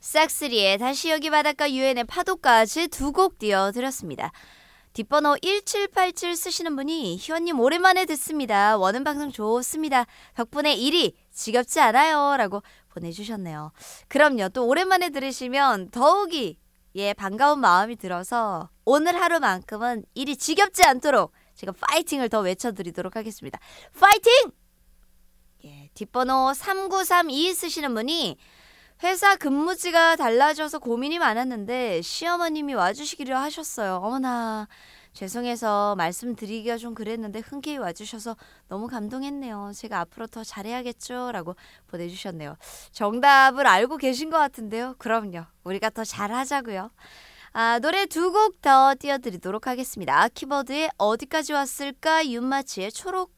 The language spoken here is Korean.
싹쓰리의 다시 여기 바닷가 유엔의 파도까지 두 곡 띄워드렸습니다. 뒷번호 1787 쓰시는 분이 희원님 오랜만에 듣습니다. 원음 방송 좋습니다. 덕분에 일이 지겹지 않아요. 라고 보내주셨네요. 그럼요. 또 오랜만에 들으시면 더욱이 반가운 마음이 들어서 오늘 하루만큼은 일이 지겹지 않도록 제가 파이팅을 더 외쳐드리도록 하겠습니다. 파이팅! 뒷번호 3932 쓰시는 분이 회사 근무지가 달라져서 고민이 많았는데 시어머님이 와주시기로 하셨어요. 어머나 죄송해서 말씀드리기가 좀 그랬는데 흔쾌히 와주셔서 너무 감동했네요. 제가 앞으로 더 잘해야겠죠? 라고 보내주셨네요. 정답을 알고 계신 것 같은데요. 그럼요. 우리가 더 잘하자고요. 노래 두 곡 더 띄워드리도록 하겠습니다. 키보드에 어디까지 왔을까? 윤마치의 초록